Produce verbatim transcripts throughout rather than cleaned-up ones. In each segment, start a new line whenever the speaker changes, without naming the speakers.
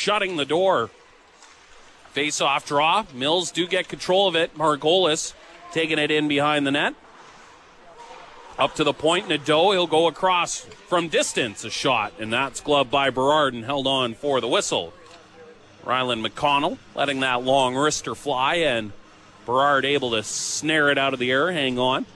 shutting the door. Face-off draw. Mills do get control of it. Margolis taking it in behind the net. Up to the point, Nadeau, he'll go across from distance, a shot, and that's gloved by Berard and held on for the whistle. Ryland McConnell letting that long wrister fly, and Berard able to snare it out of the air, hang on.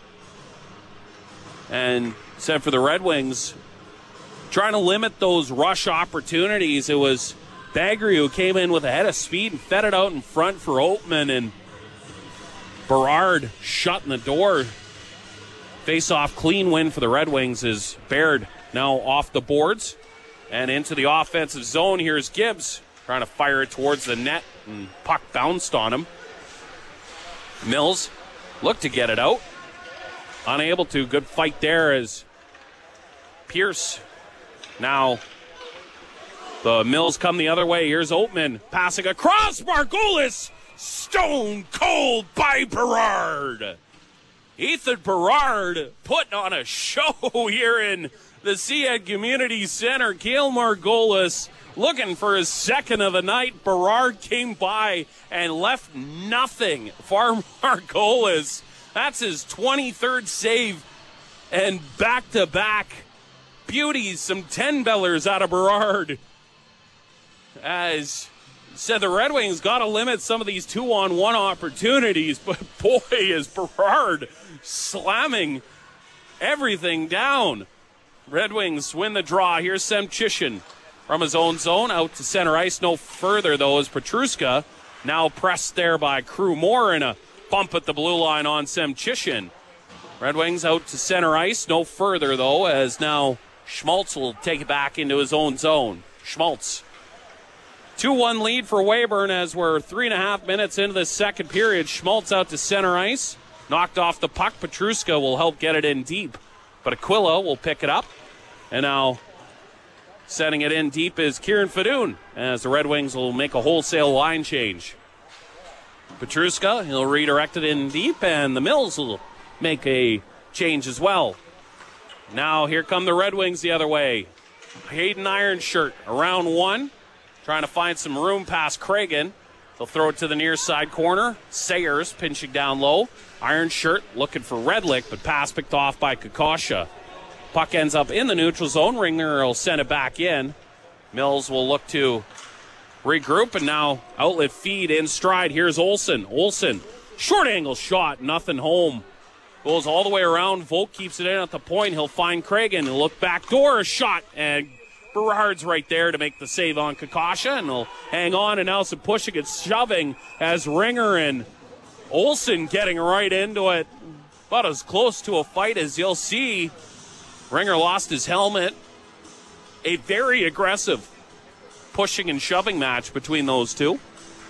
And except for the Red Wings, trying to limit those rush opportunities, it was Baggery who came in with a head of speed and fed it out in front for Oatman, and Berard shutting the door. Face-off clean win for the Red Wings is Baird now off the boards and into the offensive zone. Here's Gibbs trying to fire it towards the net, and puck bounced on him. Mills looked to get it out. Unable to. Good fight there as Pierce. Now the Mills come the other way. Here's Oatman passing across. Margolis stone cold by Berard. Ethan Berard putting on a show here in the Seahead Community Center. Cale Margolis looking for his second of the night. Berard came by and left nothing for Margolis. That's his twenty-third save, and back-to-back beauties, some ten-bellers out of Berard. As said, the Red Wings got to limit some of these two-on-one opportunities, but boy, is Berard slamming everything down. Red Wings win the draw. Here's Semchishin from his own zone out to center ice. No further, though, as Petruska now pressed there by Crew Moore, and a bump at the blue line on Semchishin. Red Wings out to center ice. No further, though, as now Schmaltz will take it back into his own zone. Schmaltz. two one lead for Weyburn as we're three and a half minutes into the second period. Schmaltz out to center ice. Knocked off the puck. Petruska will help get it in deep, but Aquila will pick it up. And now sending it in deep is Kieran Fadoon, as the Red Wings will make a wholesale line change. Petruska, he'll redirect it in deep, and the Mills will make a change as well. Now here come the Red Wings the other way. Hayden Ironshirt around one, trying to find some room past Cragen. They'll throw it to the near side corner. Sayers pinching down low. Ironshirt looking for Redlick, but pass picked off by Kakasha. Puck ends up in the neutral zone. Ringer will send it back in. Mills will look to regroup, and now outlet feed in stride. Here's Olsen. Olsen, short angle shot, nothing home. Goes all the way around. Volk keeps it in at the point. He'll find Cragen. He'll look back door, a shot, and Berard's right there to make the save on Kakasha, and he'll hang on, and now some pushing and shoving as Ringer and Olsen getting right into it. About as close to a fight as you'll see. Ringer lost his helmet. A very aggressive pushing and shoving match between those two.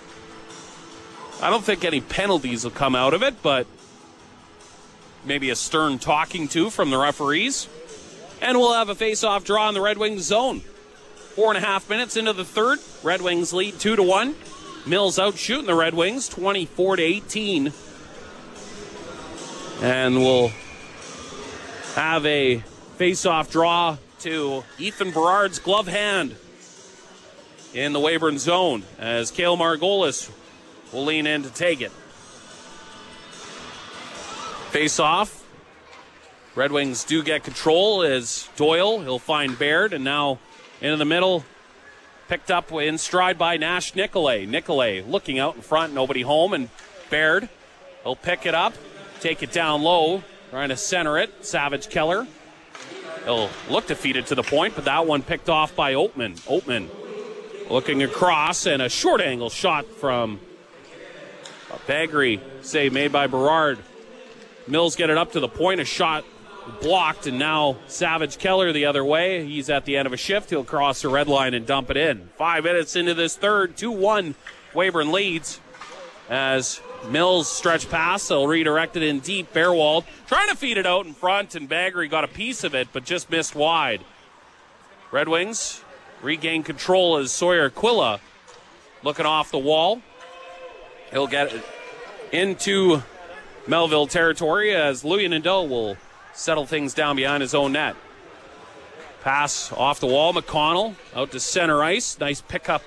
I don't think any penalties will come out of it, but maybe a stern talking to from the referees. And we'll have a face-off draw in the Red Wings zone. Four and a half minutes into the third. Red Wings lead two to one. Mills out shooting the Red Wings twenty-four to eighteen. And we'll have a face-off draw to Ethan Berard's glove hand in the Weyburn zone as Cale Margolis will lean in to take it. Face-off. Red Wings do get control as Doyle, he'll find Baird, and now into the middle, picked up in stride by Nash Nicolay. Nicolay looking out in front, nobody home, and Baird, he'll pick it up, take it down low, trying to center it. Savage Keller, he'll look to feed it to the point, but that one picked off by Oatman. Oatman looking across, and a short angle shot from Baggery, save made by Berard. Mills get it up to the point, a shot blocked, and now Savage Keller the other way. He's at the end of a shift. He'll cross the red line and dump it in. Five minutes into this third, two one. Weyburn leads as Mills stretch pass. They'll redirect it in deep. Bearwald trying to feed it out in front, and Baggery got a piece of it, but just missed wide. Red Wings regain control as Sawyer Aquila looking off the wall. He'll get it into Melville territory as Louis Nadeau will settle things down behind his own net. Pass off the wall. McConnell out to center ice. Nice pickup